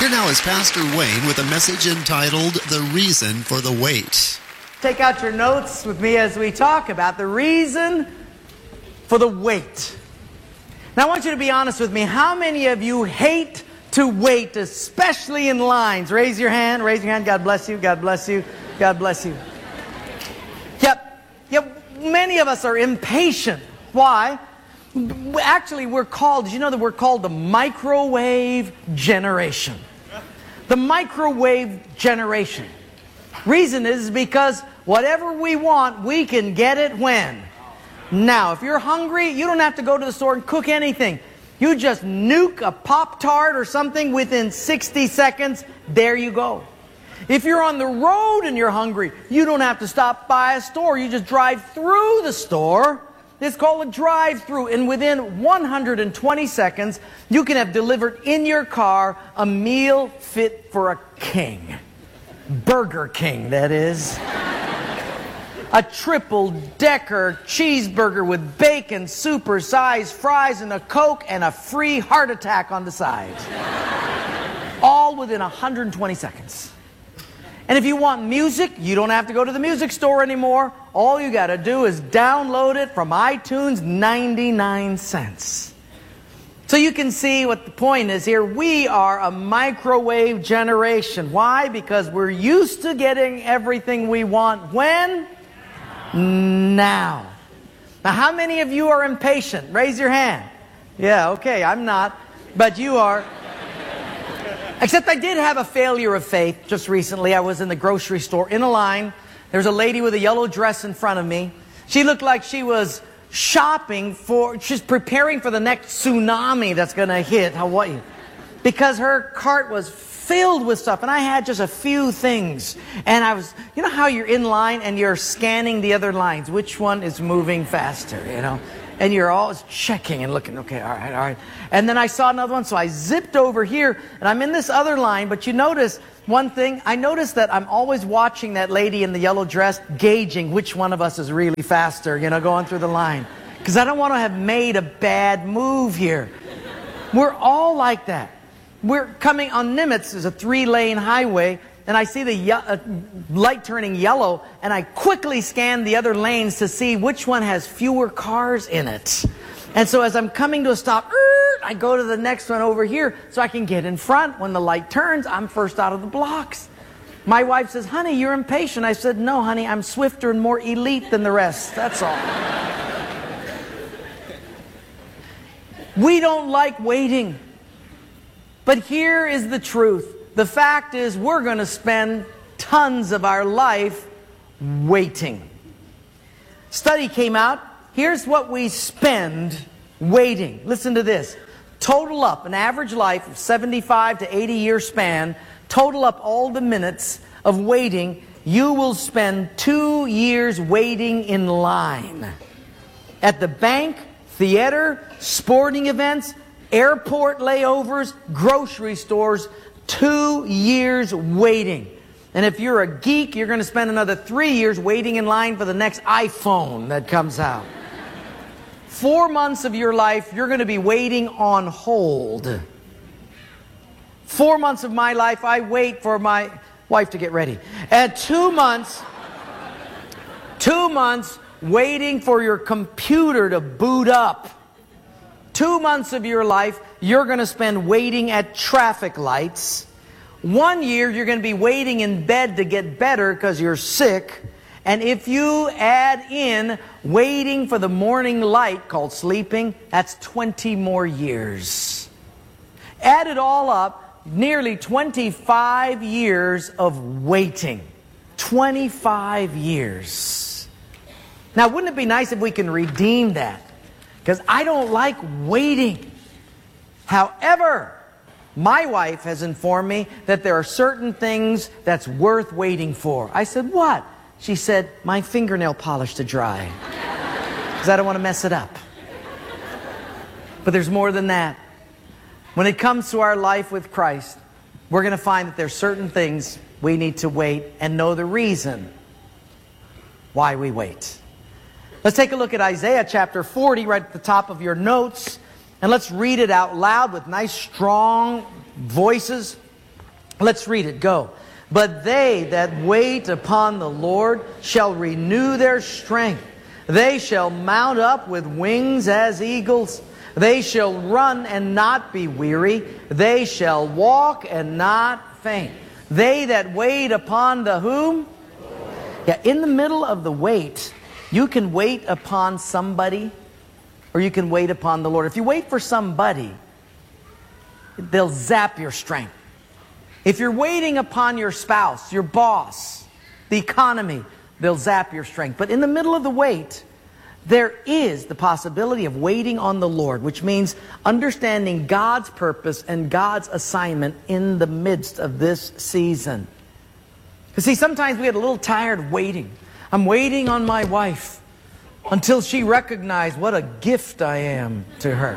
Here now is Pastor Wayne with a message entitled, The Reason for the Wait. Take out your notes with me as we talk about the reason for the wait. Now I want you to be honest with me. How many of you hate to wait, especially in lines? Raise your hand. Raise your hand. God bless you. God bless you. God bless you. Yep. Many of us are impatient. Why? Actually, we're called, did you know that we're called the microwave generation? The microwave generation. Reason is because whatever we want, we can get it when? Now. If you're hungry, you don't have to go to the store and cook anything. You just nuke a Pop-Tart or something within 60 seconds. There you go. If you're on the road and you're hungry, you don't have to stop by a store. You just drive through the store. It's called a drive-through, and within 120 seconds, you can have delivered in your car a meal fit for a king. Burger King, that is. A triple-decker cheeseburger with bacon, super-sized fries, and a Coke, and a free heart attack on the side. All within 120 seconds. And if you want music, you don't have to go to the music store anymore. All you got to do is download it from iTunes, 99 cents. So you can see what the point is here. We are a microwave generation. Why? Because we're used to getting everything we want. When? Now. Now, how many of you are impatient? Raise your hand. Yeah, okay, I'm not. But you are. Except I did have a failure of faith just recently. I was in the grocery store in a line. There's a lady with a yellow dress in front of me. She looked like she was she's preparing for the next tsunami that's going to hit Hawaii. Because her cart was filled with stuff, and I had just a few things. And I was, you know how you're in line and you're scanning the other lines? Which one is moving faster, you know? And you're always checking and looking, okay, all right. And then I saw another one, so I zipped over here, and I'm in this other line. But you notice one thing, I noticed that I'm always watching that lady in the yellow dress, gauging which one of us is really faster, you know, going through the line. Because I don't want to have made a bad move here. We're all like that. We're coming on Nimitz, there's a 3-lane highway, and I see the light turning yellow, and I quickly scan the other lanes to see which one has fewer cars in it. And so as I'm coming to a stop, I go to the next one over here so I can get in front. When the light turns, I'm first out of the blocks. My wife says, honey, you're impatient. I said, no, honey, I'm swifter and more elite than the rest. That's all. We don't like waiting. But here is the truth. The fact is, we're going to spend tons of our life waiting. Study came out. Here's what we spend waiting. Listen to this. Total up an average life of 75 to 80 year span. Total up all the minutes of waiting. You will spend 2 years waiting in line. At the bank, theater, sporting events, airport layovers, grocery stores. 2 years waiting. And if you're a geek, you're going to spend another 3 years waiting in line for the next iPhone that comes out. 4 months of your life, you're going to be waiting on hold. 4 months of my life, I wait for my wife to get ready. And 2 months, 2 months waiting for your computer to boot up. 2 months of your life, you're going to spend waiting at traffic lights. 1 year, you're going to be waiting in bed to get better because you're sick. And if you add in waiting for the morning light, called sleeping, that's 20 more years. Add it all up, nearly 25 years of waiting. 25 years. Now, wouldn't it be nice if we can redeem that? Because I don't like waiting. However, my wife has informed me that there are certain things that's worth waiting for. I said, what? She said, my fingernail polish to dry. Because I don't want to mess it up. But there's more than that. When it comes to our life with Christ, we're going to find that there's certain things we need to wait and know the reason why we wait. Let's take a look at Isaiah chapter 40 right at the top of your notes. And let's read it out loud with nice, strong voices. Let's read it. Go. But they that wait upon the Lord shall renew their strength. They shall mount up with wings as eagles. They shall run and not be weary. They shall walk and not faint. They that wait upon the whom? Yeah, in the middle of the wait, you can wait upon somebody or you can wait upon the Lord. If you wait for somebody, they'll zap your strength. If you're waiting upon your spouse, your boss, the economy, they'll zap your strength. But in the middle of the wait, there is the possibility of waiting on the Lord, which means understanding God's purpose and God's assignment in the midst of this season. You see, sometimes we get a little tired of waiting. I'm waiting on my wife until she recognizes what a gift I am to her.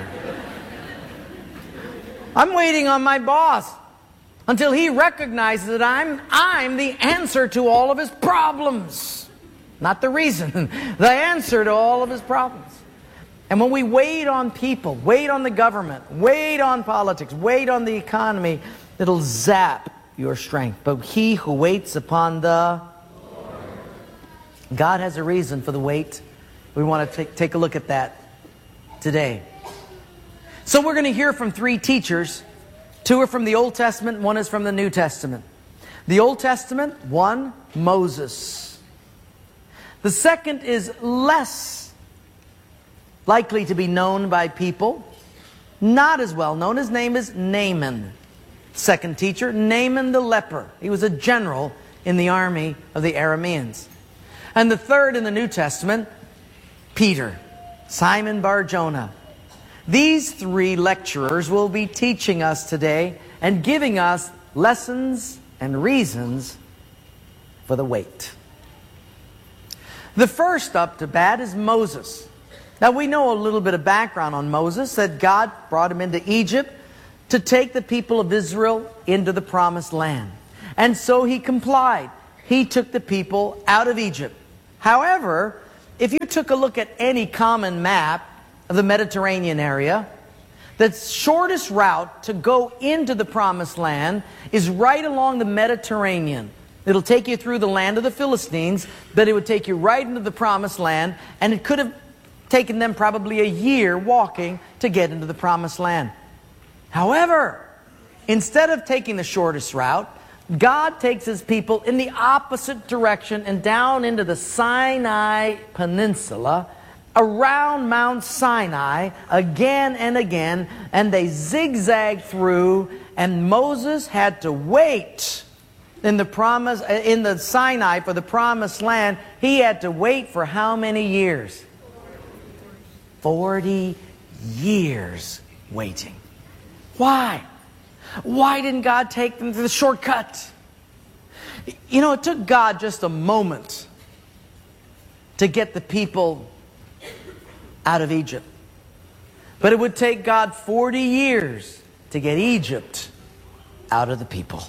I'm waiting on my boss until he recognizes that I'm the answer to all of his problems. Not the reason, the answer to all of his problems. And when we wait on people, wait on the government, wait on politics, wait on the economy, it'll zap your strength. But he who waits upon the Lord. God has a reason for the wait. We want to take a look at that today. So we're going to hear from three teachers. Two are from the Old Testament, one is from the New Testament. The Old Testament, one, Moses. The second is less likely to be known by people, not as well known. His name is Naaman. Second teacher, Naaman the leper. He was a general in the army of the Arameans. And the third in the New Testament, Peter, Simon Bar-Jonah. These three lecturers will be teaching us today and giving us lessons and reasons for the wait. The first up to bat is Moses. Now we know a little bit of background on Moses, that God brought him into Egypt to take the people of Israel into the promised land. And so he complied. He took the people out of Egypt. However, if you took a look at any common map of the Mediterranean area, the shortest route to go into the promised land is right along the Mediterranean. It'll take you through the land of the Philistines, but it would take you right into the promised land, and it could have taken them probably a year walking to get into the promised land. However, instead of taking the shortest route, God takes His people in the opposite direction and down into the Sinai Peninsula, around Mount Sinai again and again, and they zigzag through, and Moses had to wait in the Sinai for the promised land. He had to wait for how many years? 40 years waiting. Why? Why didn't God take them to the shortcut? You know, it took God just a moment to get the people out of Egypt. But it would take God 40 years to get Egypt out of the people.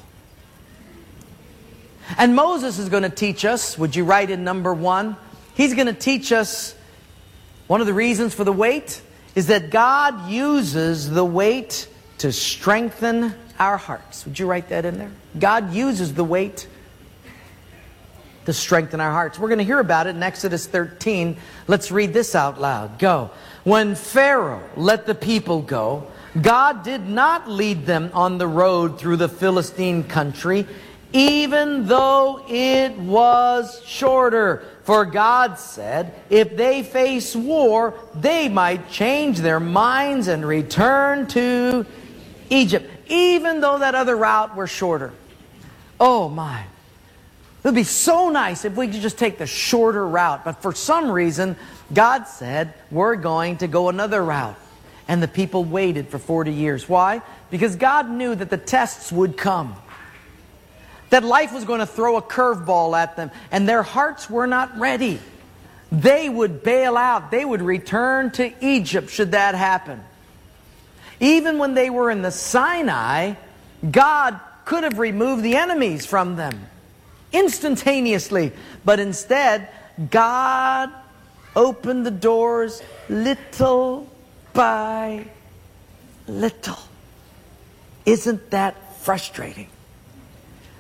And Moses is going to teach us, would you write in number 1? He's going to teach us one of the reasons for the wait is that God uses the wait to strengthen our hearts. Would you write that in there? God uses the wait to strengthen our hearts. We're going to hear about it in Exodus 13. Let's read this out loud. Go. When Pharaoh let the people go, God did not lead them on the road through the Philistine country, even though it was shorter. For God said, if they face war, they might change their minds and return to Egypt, even though that other route were shorter. Oh my. It would be so nice if we could just take the shorter route. But for some reason, God said, we're going to go another route. And the people waited for 40 years. Why? Because God knew that the tests would come. That life was going to throw a curveball at them. And their hearts were not ready. They would bail out. They would return to Egypt should that happen. Even when they were in the Sinai, God could have removed the enemies from them instantaneously. But instead, God opened the doors little by little. Isn't that frustrating?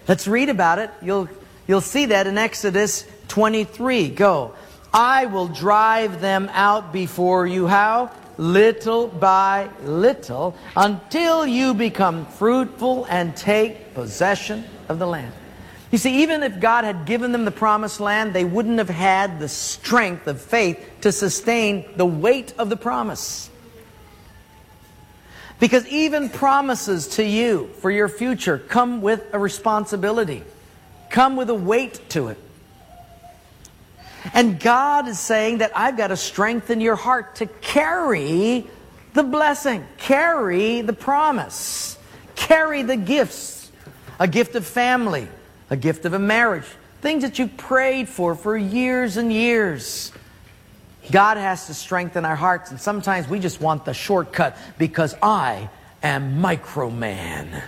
Let's read about it. You'll see that in Exodus 23. Go. I will drive them out before you. How? Little by little, until you become fruitful and take possession of the land. You see, even if God had given them the promised land, they wouldn't have had the strength of faith to sustain the weight of the promise. Because even promises to you for your future come with a responsibility, come with a weight to it. And God is saying that I've got to strengthen your heart to carry the blessing, carry the promise, carry the gifts, a gift of family, a gift of a marriage, things that you've prayed for years and years. God has to strengthen our hearts, and sometimes we just want the shortcut because I am micro-man.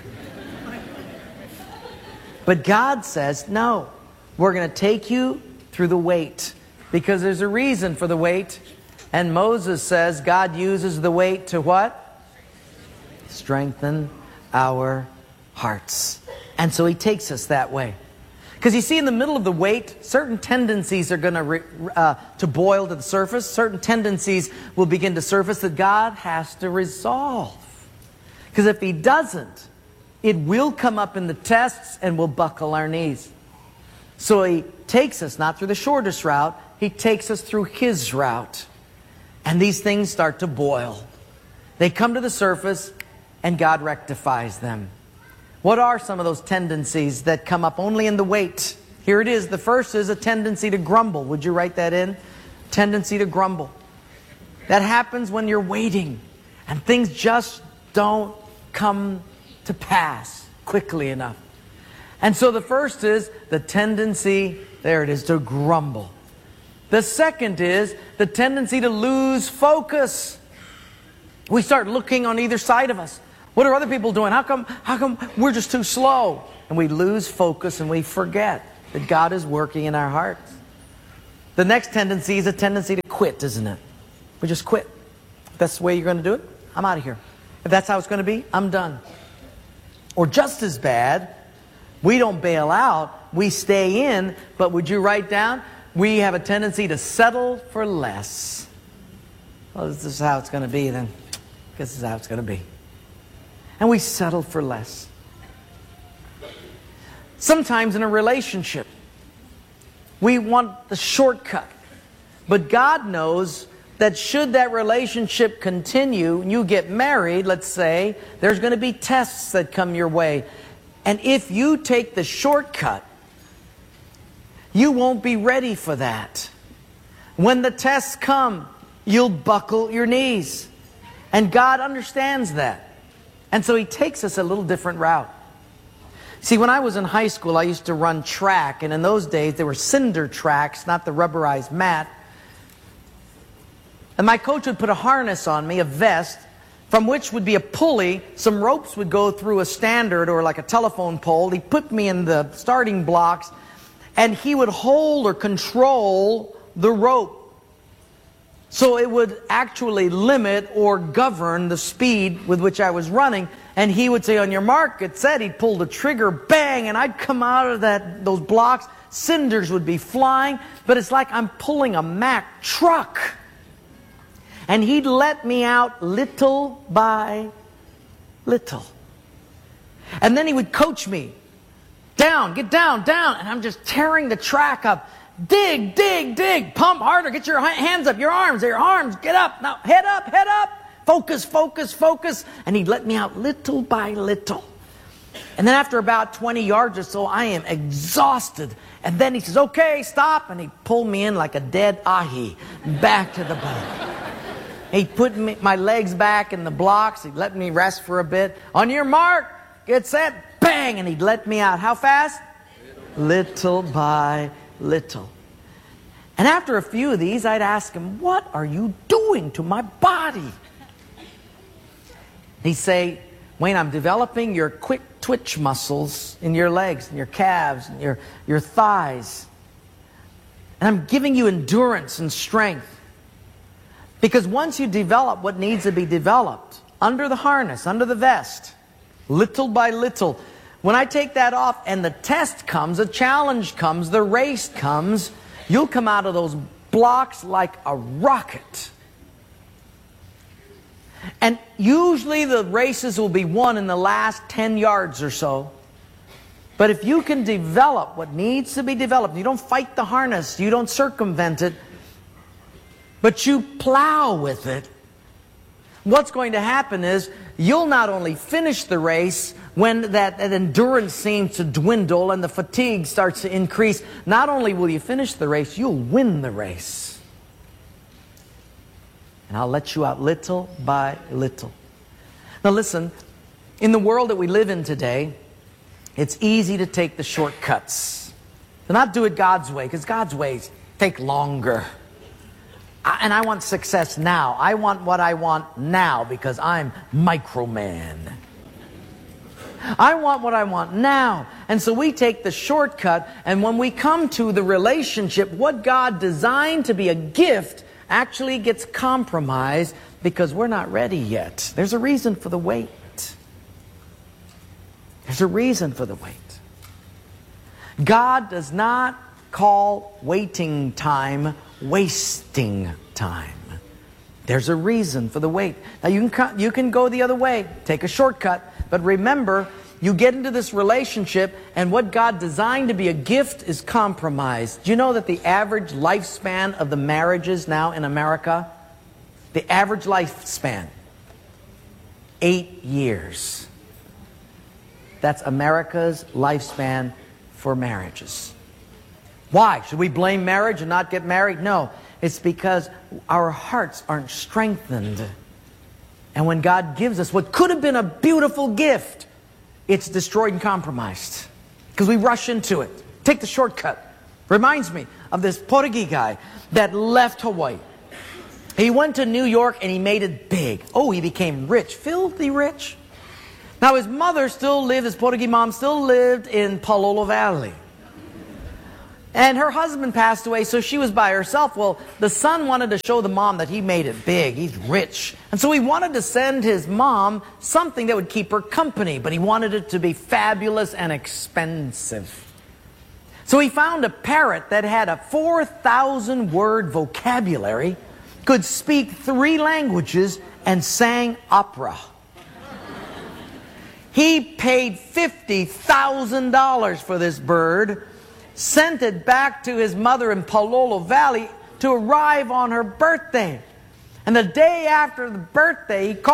But God says, no, we're going to take you through the weight, because there's a reason for the weight. And Moses says God uses the weight to what? Strengthen our hearts. And so He takes us that way. Because you see, in the middle of the weight, certain tendencies are going to boil to the surface. Certain tendencies will begin to surface that God has to resolve. Because if He doesn't, it will come up in the tests and we'll buckle our knees. So He takes us not through the shortest route, He takes us through His route. And these things start to boil. They come to the surface and God rectifies them. What are some of those tendencies that come up only in the weight? Here it is. The first is a tendency to grumble. Would you write that in? Tendency to grumble. That happens when you're waiting and things just don't come to pass quickly enough. And so the first is the tendency, there it is, to grumble. The second is the tendency to lose focus. We start looking on either side of us. What are other people doing? How come we're just too slow? And we lose focus and we forget that God is working in our hearts. The next tendency is a tendency to quit, isn't it? We just quit. If that's the way you're going to do it, I'm out of here. If that's how it's going to be, I'm done. Or just as bad, we don't bail out, we stay in, but would you write down, we have a tendency to settle for less. Well, this is how it's going to be then. This is how it's going to be. And we settle for less. Sometimes in a relationship, we want the shortcut. But God knows that should that relationship continue, and you get married, let's say, there's going to be tests that come your way. And if you take the shortcut, you won't be ready for that. When the tests come, you'll buckle your knees. And God understands that. And so He takes us a little different route. See, when I was in high school, I used to run track. And in those days, there were cinder tracks, not the rubberized mat. And my coach would put a harness on me, a vest, from which would be a pulley. Some ropes would go through a standard or like a telephone pole. He put me in the starting blocks, and he would hold or control the rope. So it would actually limit or govern the speed with which I was running. And he would say, on your mark, get set. He'd pull the trigger, bang, and I'd come out of those blocks. Cinders would be flying, but it's like I'm pulling a Mack truck. And He'd let me out little by little. And then He would coach me. Down, get down, down. And I'm just tearing the track up. Dig, dig, dig. Pump harder. Get your hands up, your arms, get up. Now, head up, head up. Focus, focus, focus. And He'd let me out little by little. And then after about 20 yards or so, I am exhausted. And then He says, okay, stop. And He pulled me in like a dead ahi back to the boat. He'd put my legs back in the blocks. He'd let me rest for a bit. On your mark, get set, bang. And He'd let me out. How fast? Little by little. And after a few of these, I'd ask Him, what are you doing to my body? He'd say, Wayne, I'm developing your quick twitch muscles in your legs and your calves and your thighs. And I'm giving you endurance and strength. Because once you develop what needs to be developed, under the harness, under the vest, little by little, When I take that off and the test comes, the challenge comes, the race comes, you'll come out of those blocks like a rocket. And usually the races will be won in the last 10 yards or so. But if you can develop what needs to be developed, you don't fight the harness, you don't circumvent it, but you plow with it, what's going to happen is you'll not only finish the race when that endurance seems to dwindle and the fatigue starts to increase. Not only will you finish the race, you'll win the race. And I'll let you out little by little. Now listen, in the world that we live in today, it's easy to take the shortcuts. To not do it God's way, because God's ways take longer. And I want success now. I want what I want now because I'm microman. I want what I want now. And so we take the shortcut, and when we come to the relationship, what God designed to be a gift actually gets compromised because we're not ready yet. There's a reason for the wait. There's a reason for the wait. God does not call waiting time wasting time. There's a reason for the wait. Now you can go the other way, take a shortcut, but remember, you get into this relationship and what God designed to be a gift is compromised. Do you know that the average lifespan of the marriages now in America, the average lifespan, 8 years. That's America's lifespan for marriages. Why? Should we blame marriage and not get married? No. It's because our hearts aren't strengthened. And when God gives us what could have been a beautiful gift, it's destroyed and compromised. Because we rush into it. Take the shortcut. Reminds me of this Portuguese guy that left Hawaii. He went to New York and he made it big. Oh, he became rich. Filthy rich. Now his mother still lived, his Portuguese mom still lived in Palolo Valley. And her husband passed away, so she was by herself. Well, the son wanted to show the mom that he made it big. He's rich. And so he wanted to send his mom something that would keep her company, but he wanted it to be fabulous and expensive. So he found a parrot that had a 4,000-word vocabulary, could speak 3 languages, and sang opera. He paid $50,000 for this bird, sent it back to his mother in Palolo Valley to arrive on her birthday. And the day after the birthday, he called